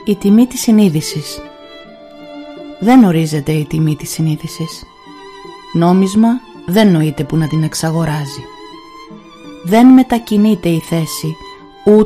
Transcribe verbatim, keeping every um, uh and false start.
Η τιμή της συνείδησης. Δεν ορίζεται η τιμή της συνείδησης. Νόμισμα δεν νοείται που να την εξαγοράζει. Δεν μετακινείται η θέση